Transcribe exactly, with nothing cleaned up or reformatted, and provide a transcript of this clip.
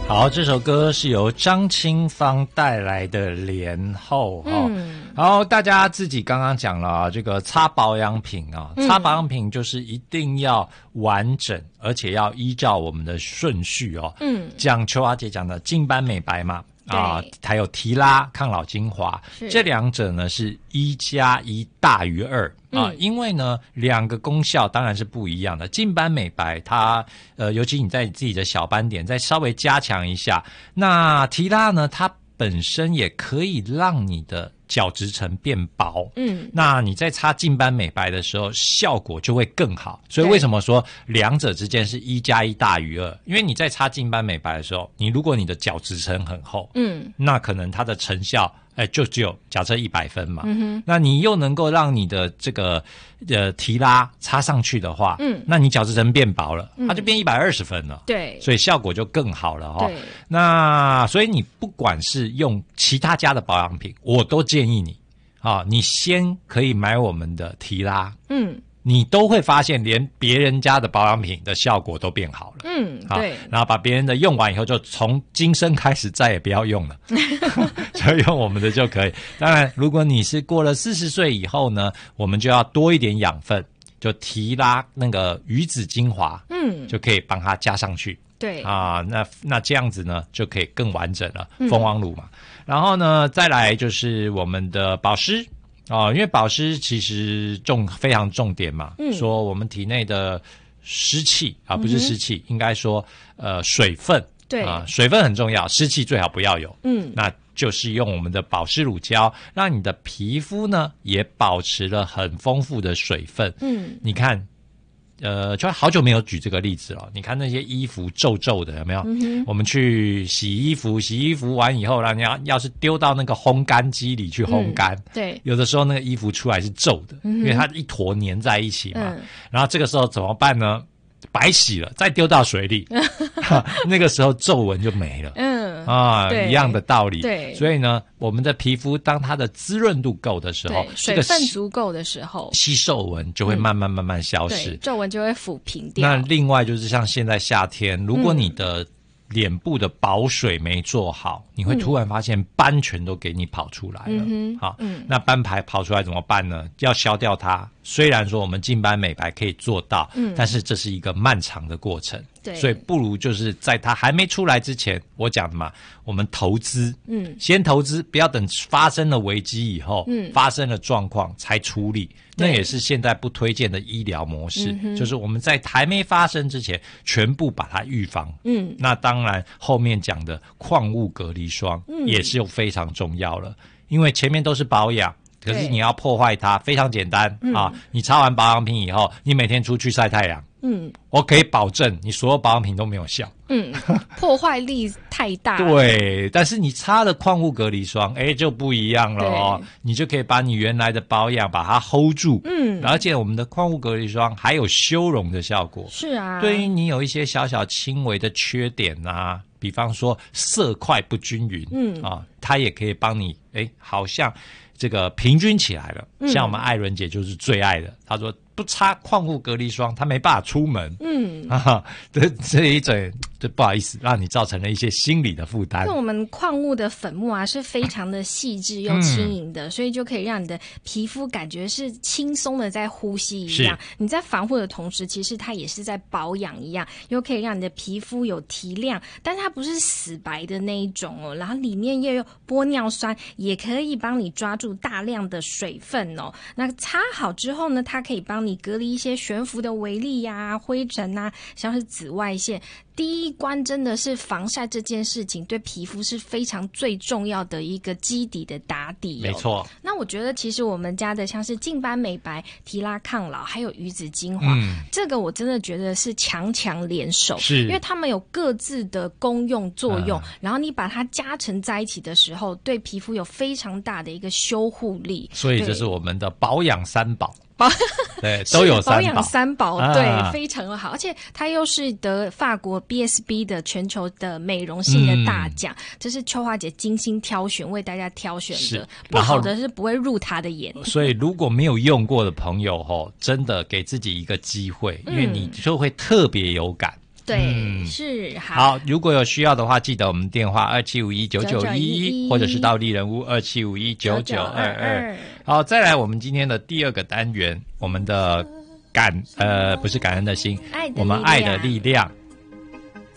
好，这首歌是由张清芳带来的《莲后》哈、嗯，然后大家自己刚刚讲了啊，这个擦保养品啊，擦保养品就是一定要完整，而且要依照我们的顺序哦。嗯，像秋华姐讲的净斑美白嘛。啊，还有提拉抗老精华，这两者呢是一加一大于二啊，因为呢两个功效当然是不一样的。净斑美白它呃，尤其你在自己的小斑点再稍微加强一下，那提拉呢它本身也可以让你的角质层变薄，嗯，那你在擦净斑美白的时候效果就会更好。所以为什么说两者之间是一加一大于二？因为你在擦净斑美白的时候，你如果你的角质层很厚，嗯，那可能它的成效哎，就只有假设一百分嘛，嗯哼，那你又能够让你的这个呃提拉擦上去的话，嗯，那你角质层变薄了，它就变一百二十分了，对，所以效果就更好了哈、哦。那所以你不管是用其他家的保养品，我都建议你啊，你先可以买我们的提拉，嗯。你都会发现连别人家的保养品的效果都变好了。嗯，对。然后把别人的用完以后，就从今生开始再也不要用了，就用我们的就可以。当然，如果你是过了四十岁以后呢，我们就要多一点养分，就提拉那个鱼子精华，嗯，就可以帮它加上去。对啊，那那这样子呢，就可以更完整了。蜂王乳嘛，嗯、然后呢，再来就是我们的保湿。哦，因为保湿其实重非常重点嘛，嗯、说我们体内的湿气啊，不是湿气，嗯、应该说呃水分，对啊，水分很重要，湿气最好不要有，嗯，那就是用我们的保湿乳胶，让你的皮肤呢也保持了很丰富的水分，嗯，你看。呃，就好久没有举这个例子了。你看那些衣服皱皱的，有没有？嗯、我们去洗衣服，洗衣服完以后，然后你要要是丢到那个烘干机里去烘干，嗯、对，有的时候那个衣服出来是皱的，嗯、因为它一坨粘在一起嘛。嗯、然后这个时候怎么办呢？白洗了，再丢到水里，那个时候皱纹就没了。嗯啊，一样的道理。对，所以呢，我们的皮肤当它的滋润度够的时候， 水分足够的时候， 吸皱纹就会慢慢慢慢消失， 嗯、皱纹就会抚平掉。 那另外就是像现在夏天，如果你的脸部的保水没做好，你会突然发现斑全都给你跑出来了。嗯、好，嗯、那斑排跑出来怎么办呢？要消掉它。虽然说我们净斑美白可以做到，嗯、但是这是一个漫长的过程。对，所以不如就是在它还没出来之前，我讲的嘛，我们投资，嗯，先投资，不要等发生了危机以后，嗯，发生了状况才处理。那也是现在不推荐的医疗模式，嗯、就是我们在还没发生之前，全部把它预防。嗯，那当然后面讲的矿物隔离霜，嗯、也是又非常重要了，因为前面都是保养。可是你要破坏它非常简单、嗯、啊！你擦完保养品以后，你每天出去晒太阳，嗯，我可以保证你所有保养品都没有效， 嗯，破坏力太大。 对，但是你擦了矿物隔离霜，哎，就不一样了哦，你就可以把你原来的保养把它 hold 住，嗯，而且我们的矿物隔离霜还有修容的效果， 是啊， 对于你有一些小小轻微的缺点啊，比方说色块不均匀，嗯啊，它也可以帮你，哎，好像。这个平均起来了，像我们艾伦姐就是最爱的。她说不擦矿物隔离霜，她没办法出门。嗯啊，这这一整，这不好意思，让你造成了一些心理的负担。 因为我们矿物的粉末啊是非常的细致又轻盈的，嗯、所以就可以让你的皮肤感觉是轻松的在呼吸一样。你在防护的同时，其实它也是在保养一样，又可以让你的皮肤有提亮，但它不是死白的那一种哦。然后里面又有玻尿酸，也可以帮你抓住大量的水分哦。那擦好之后呢，它可以帮你隔离一些悬浮的微粒呀、啊、灰尘啊，像是紫外线。第一关真的是防晒这件事情，对皮肤是非常最重要的一个基底的打底、哦。 没错。 那我觉得其实我们家的像是净斑美白、提拉抗老，还有鱼子精华，嗯、这个我真的觉得是强强联手，是因为他们有各自的功用作用，嗯、然后你把它加成在一起的时候，对皮肤有非常大的一个修护力。 所以这是我们的保养三宝。对，都有三宝， 保养三宝，对，啊、非常的好，而且它又是得法国 B S B 的全球的美容性的大奖，嗯、这是秋花姐精心挑选为大家挑选的，不好的是不会入她的眼。 所以如果没有用过的朋友吼，真的给自己一个机会，嗯、因为你就会特别有感。 对， 嗯、 是好。 好，如果有需要的话，记得我们电话二七五一九九一一，或者是到丽人屋二七五一九九二二。好，再来我们今天的第二个单元，我们的感呃不是感恩的心， 爱的我们爱的力量。